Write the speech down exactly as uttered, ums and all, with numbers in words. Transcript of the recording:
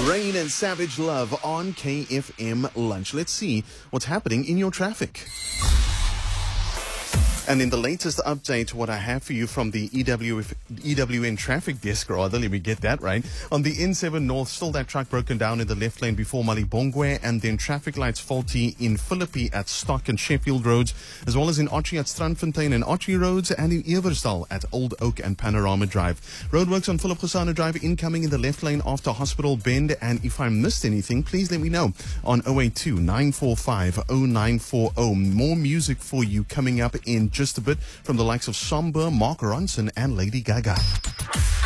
Rain and Savage Love on K F M Lunch. Let's see what's happening in your traffic. And in the latest update, what I have for you from the E W F, E W N traffic desk, rather, let me get that right. On the N seven North, still that truck broken down in the left lane before Malibongwe, and then traffic lights faulty in Philippi at Stock and Sheffield Roads, as well as in Otchy at Strandfontein and Otchy Roads, and in Eversdal at Old Oak and Panorama Drive. Roadworks on Philip Khosana Drive incoming in the left lane after Hospital Bend, and if I missed anything, please let me know on oh eight two, nine four five, oh nine four oh. More music for you coming up in just a bit from the likes of Somber, Mark Ronson and Lady Gaga.